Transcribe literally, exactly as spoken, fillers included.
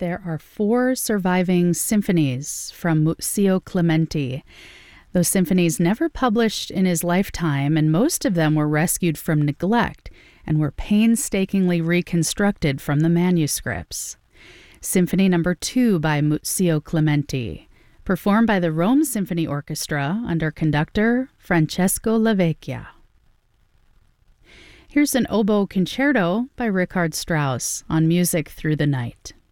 there are four surviving symphonies from Muzio Clementi. Those symphonies never published in his lifetime, and most of them were rescued from neglect and were painstakingly reconstructed from the manuscripts. Symphony number two by Muzio Clementi, performed by the Rome Symphony Orchestra under conductor Francesco Lavecchia. Here's an oboe concerto by Richard Strauss on Music Through the Night.